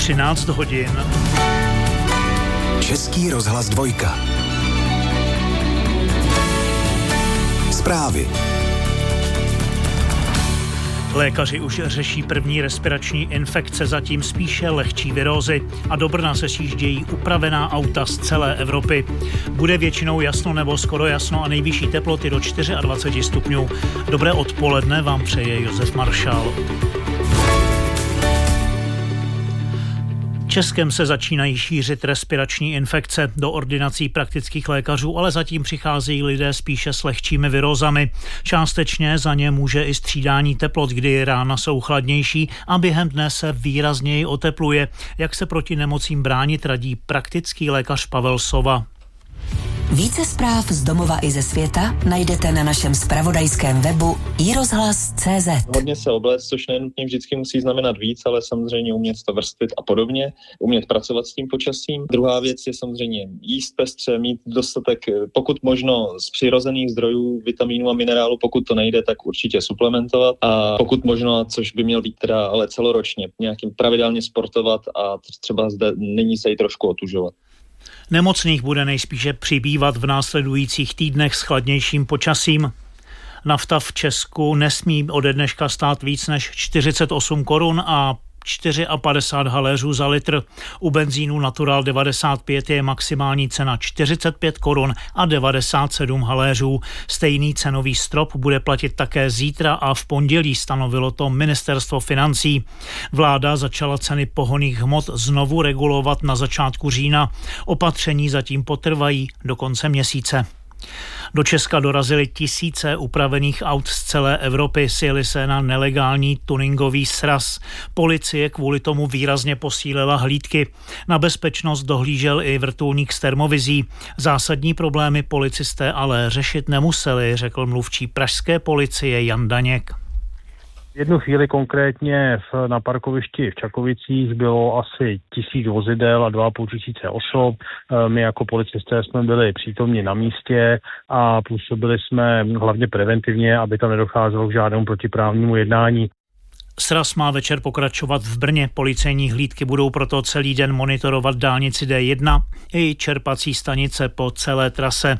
13 hodin. Český rozhlas 2. Zprávy. Lékaři už řeší první respirační infekce, zatím spíše lehčí virózy a do Brna se sjíždějí upravená auta z celé Evropy. Bude většinou jasno nebo skoro jasno a nejvyšší teploty do 24 stupňů. Dobré odpoledne vám přeje Josef Maršál. Českem se začínají šířit respirační infekce. Do ordinací praktických lékařů ale zatím přicházejí lidé spíše s lehčími virózami. Částečně za ně může i střídání teplot, kdy rána jsou chladnější a během dne se výrazněji otepluje. Jak se proti nemocím bránit, radí praktický lékař Pavel Sova. Více zpráv z domova i ze světa najdete na našem zpravodajském webu iRozhlas.cz. Hodně se obléct, což nenutně vždycky musí znamenat víc, ale samozřejmě umět to vrstvit a podobně, umět pracovat s tím počasím. Druhá věc je samozřejmě jíst pestře, mít dostatek, pokud možno z přirozených zdrojů vitamínů a minerálů, pokud to nejde, tak určitě suplementovat a pokud možno, což by měl být teda ale celoročně, nějakým pravidelně sportovat a třeba zde nyní se i trošku otužovat. Nemocných bude nejspíše přibývat v následujících týdnech s chladnějším počasím. Nafta v Česku nesmí ode dneška stát víc než 48 korun a 54 haléřů za litr. U benzínu Natural 95 je maximální cena 45 korun a 97 haléřů. Stejný cenový strop bude platit také zítra a v pondělí, stanovilo to Ministerstvo financí. Vláda začala ceny pohonných hmot znovu regulovat na začátku října. Opatření zatím potrvají do konce měsíce. Do Česka dorazily tisíce upravených aut z celé Evropy, sjeli se na nelegální tuningový sraz. Policie kvůli tomu výrazně posílila hlídky. Na bezpečnost dohlížel i vrtulník s termovizí. Zásadní problémy policisté ale řešit nemuseli, řekl mluvčí pražské policie Jan Daněk. V jednu chvíli konkrétně na parkovišti v Čakovicích bylo asi 1000 vozidel a 2500 osob. My jako policisté jsme byli přítomni na místě a působili jsme hlavně preventivně, aby tam nedocházelo k žádnému protiprávnímu jednání. Sraz má večer pokračovat v Brně. Policejní hlídky budou proto celý den monitorovat dálnici D1 i čerpací stanice po celé trase.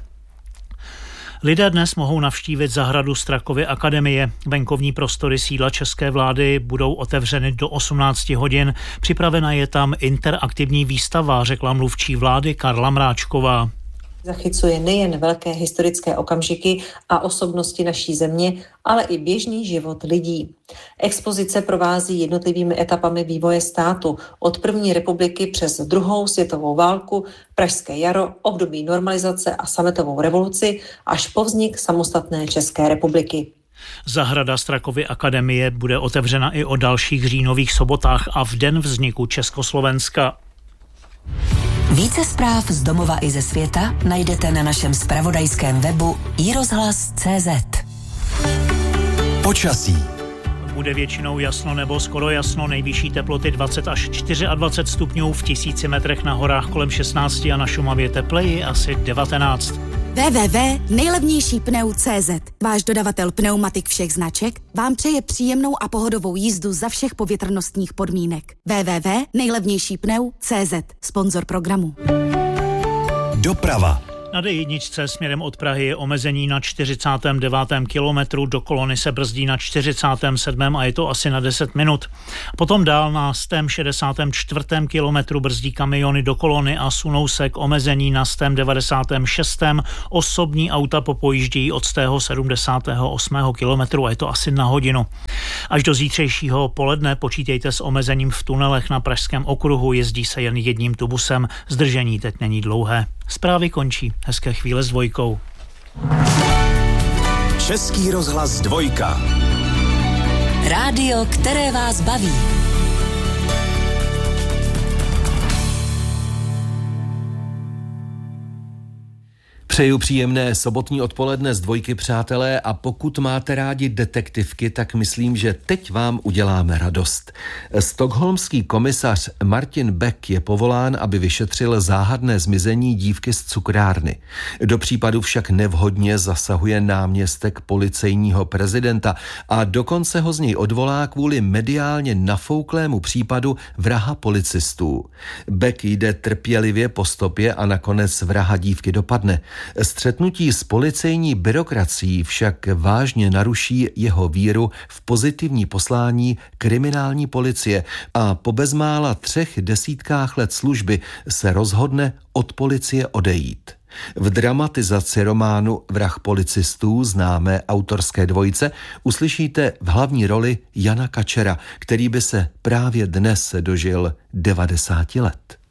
Lidé dnes mohou navštívit zahradu Strakovy akademie. Venkovní prostory sídla české vlády budou otevřeny do 18 hodin. Připravena je tam interaktivní výstava, řekla mluvčí vlády Karla Mráčková. Zachycuje nejen velké historické okamžiky a osobnosti naší země, ale i běžný život lidí. Expozice provází jednotlivými etapami vývoje státu od první republiky přes druhou světovou válku, pražské jaro, období normalizace a sametovou revoluci až po vznik samostatné České republiky. Zahrada Strakovy akademie bude otevřena i o dalších říjnových sobotách a v den vzniku Československa. Více zpráv z domova i ze světa najdete na našem zpravodajském webu iRozhlas.cz. Počasí. Bude většinou jasno nebo skoro jasno, nejvyšší teploty 20 až 24 stupňů, v 1000 metrech na horách kolem 16 a na Šumavě tepleji asi 19. www.nejlevnějšípneu.cz. Váš dodavatel pneumatik všech značek vám přeje příjemnou a pohodovou jízdu za všech povětrnostních podmínek. www.nejlevnějšípneu.cz. Sponzor programu. Doprava. Na D1 směrem od Prahy je omezení na 49. kilometru, do Kolony se brzdí na 47. a je to asi na 10 minut. Potom dál na 164. kilometru brzdí kamiony do Kolony a sunou se k omezení na 196. Osobní auta popojíždějí od 78. kilometru a je to asi na hodinu. Až do zítřejšího poledne počítejte s omezením v tunelech na Pražském okruhu, jezdí se jen jedním tubusem, zdržení teď není dlouhé. Zprávy končí. Hezké chvíle s Dvojkou. Český rozhlas 2. Rádio, které vás baví. Přeju příjemné sobotní odpoledne z Dvojky, přátelé, a pokud máte rádi detektivky, tak myslím, že teď vám uděláme radost. Stockholmský komisař Martin Beck je povolán, aby vyšetřil záhadné zmizení dívky z cukrárny. Do případu však nevhodně zasahuje náměstek policejního prezidenta a dokonce ho z něj odvolá kvůli mediálně nafouklému případu vraha policistů. Beck jde trpělivě po stopě a nakonec vraha dívky dopadne. Střetnutí s policejní byrokracií však vážně naruší jeho víru v pozitivní poslání kriminální policie a po bezmála 3 desítkách let služby se rozhodne od policie odejít. V dramatizaci románu Vrah policistů známé autorské dvojice uslyšíte v hlavní roli Jana Kačera, který by se právě dnes dožil 90 let.